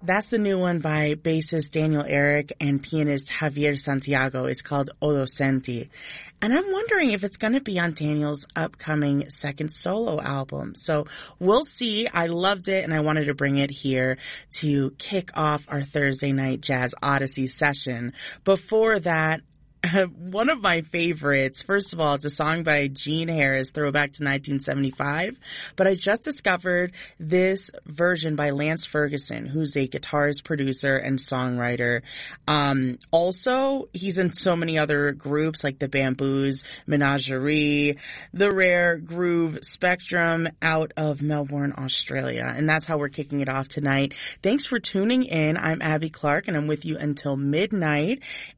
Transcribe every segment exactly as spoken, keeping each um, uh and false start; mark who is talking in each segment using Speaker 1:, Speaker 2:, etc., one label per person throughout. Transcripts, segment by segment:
Speaker 1: That's the new one by bassist Daniel Eric and pianist Javier Santiago. It's called Odocenti. And I'm wondering if it's going to be on Daniel's upcoming second solo album. So we'll see. I loved it, and I wanted to bring it here to kick off our Thursday night Jazz Odyssey session. Before that, one of my favorites, first of all, it's a song by Gene Harris, throwback to nineteen seventy-five, but I just discovered this version by Lance Ferguson, who's a guitarist, producer, and songwriter. Um, also, he's in so many other groups like the Bamboos, Menagerie, the Rare Groove Spectrum out of Melbourne, Australia. And that's how we're kicking it off tonight. Thanks for tuning in. I'm Abby Clark, and I'm with you until midnight.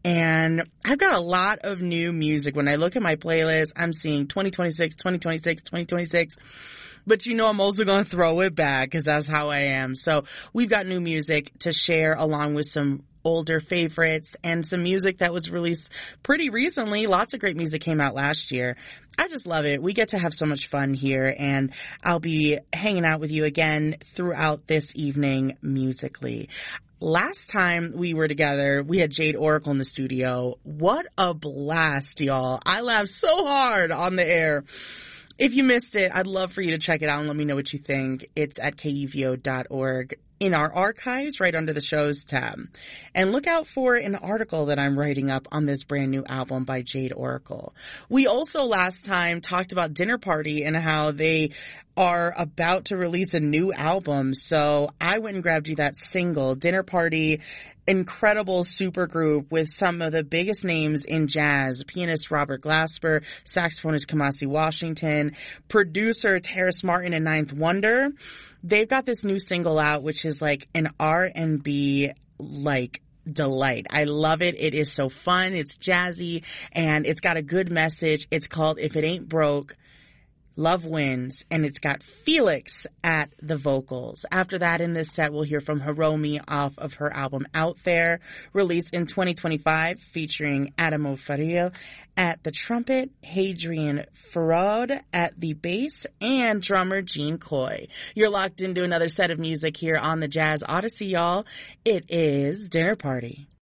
Speaker 1: And I've got a lot of new music. When I look at my playlist, I'm seeing twenty twenty-six, twenty twenty-six, twenty twenty-six. But you know, I'm also going to throw it back because that's how I am. So we've got new music to share along with some older favorites and some music that was released pretty recently. Lots of great music came out last year. I just love it. We get to have so much fun here, and I'll be hanging out with you again throughout this evening musically. Last time we were together, we had Jade Oracle in the studio. What a blast, y'all. I laughed so hard on the air. If you missed it, I'd love for you to check it out and let me know what you think. It's at K U V O dot org in our archives right under the shows tab. And look out for an article that I'm writing up on this brand new album by Jade Oracle. We also last time talked about Dinner Party and how they are about to release a new album. So I went and grabbed you that single, Dinner Party, incredible supergroup with some of the biggest names in jazz. Pianist Robert Glasper, saxophonist Kamasi Washington, producer Terrace Martin and Ninth Wonder. They've got this new single out, which is like an R and B, like, delight. I love it. It is so fun. It's jazzy, and it's got a good message. It's called If It Ain't Broke, Love Wins, and it's got Felix at the vocals. After that, in this set, we'll hear from Hiromi off of her album Out There, released in twenty twenty-five, featuring Adamo Faria at the trumpet, Hadrian Farod at the bass, and drummer Gene Coy. You're locked into another set of music here on the Jazz Odyssey, y'all. It is Dinner Party.